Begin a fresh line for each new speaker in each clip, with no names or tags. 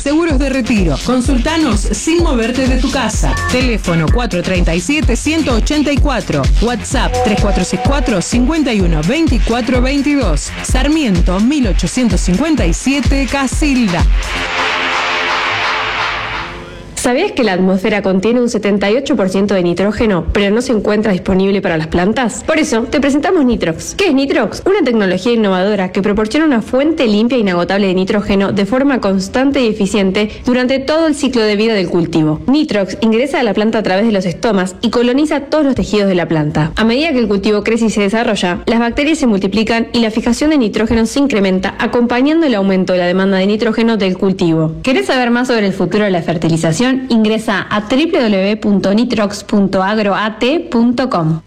seguros de retiro. Consultanos sin moverte de tu casa. Teléfono 437-184. WhatsApp 3464-512422. Sarmiento 1857, Casilda.
¿Sabías que la atmósfera contiene un 78% de nitrógeno, pero no se encuentra disponible para las plantas? Por eso, te presentamos Nitrox. ¿Qué es Nitrox? Una tecnología innovadora que proporciona una fuente limpia e inagotable de nitrógeno de forma constante y eficiente durante todo el ciclo de vida del cultivo. Nitrox ingresa a la planta a través de los estomas y coloniza todos los tejidos de la planta. A medida que el cultivo crece y se desarrolla, las bacterias se multiplican y la fijación de nitrógeno se incrementa, acompañando el aumento de la demanda de nitrógeno del cultivo. ¿Querés saber más sobre el futuro de la fertilización? Ingresa a www.nitrox.agroat.com.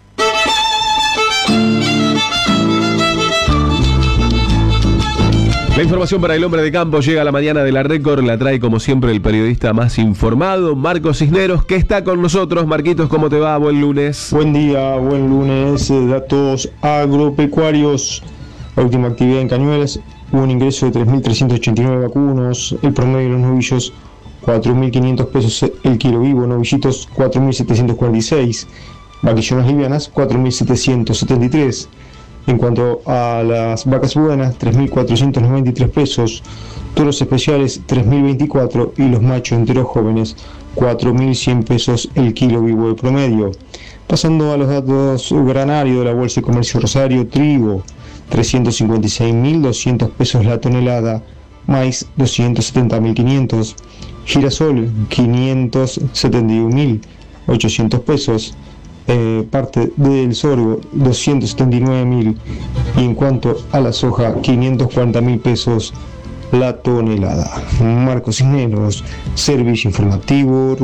La información para el hombre de campo llega a la mañana de la Récord, la trae como siempre el periodista más informado, Marcos Cisneros, que está con nosotros. Marquitos, ¿cómo te va? Buen lunes.
Buen día, buen lunes. Datos agropecuarios. La última actividad en Cañuelas, hubo un ingreso de 3.389 vacunos, el promedio de los novillos 4.500 pesos el kilo vivo, novillitos 4.746, vaquillonas livianas 4.773. En cuanto a las vacas buenas, 3.493 pesos, toros especiales 3.024 y los machos enteros jóvenes 4.100 pesos el kilo vivo de promedio. Pasando a los datos granarios de la Bolsa de Comercio Rosario, trigo 356.200 pesos la tonelada, maíz 270.500, girasol 571.800 pesos, parte del sorgo 279.000 y en cuanto a la soja 540.000 pesos la tonelada. Marcos Cisneros, Servicio Informativo.